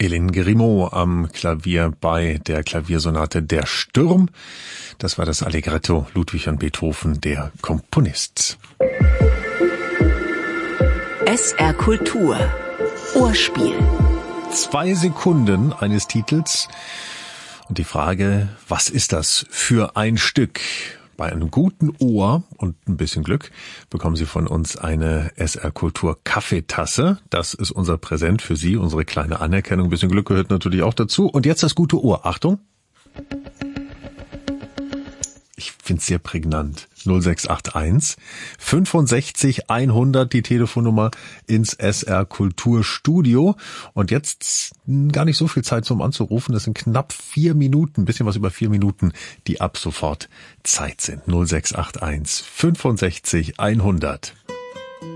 Hélène Grimaud am Klavier bei der Klaviersonate Der Sturm. Das war das Allegretto Ludwig van Beethoven, der Komponist. SR Kultur. Ohrspiel. 2 Sekunden eines Titels. Und die Frage, was ist das für ein Stück? Bei einem guten Ohr und ein bisschen Glück bekommen Sie von uns eine SR Kultur Kaffeetasse. Das ist unser Präsent für Sie, unsere kleine Anerkennung. Ein bisschen Glück gehört natürlich auch dazu. Und jetzt das gute Ohr. Achtung. Ich finde es sehr prägnant. 0681 65 100, die Telefonnummer ins SR Kulturstudio. Und jetzt gar nicht so viel Zeit zum Anzurufen. Das sind knapp 4 Minuten, ein bisschen was über 4 Minuten, die ab sofort Zeit sind. 0681 65 100.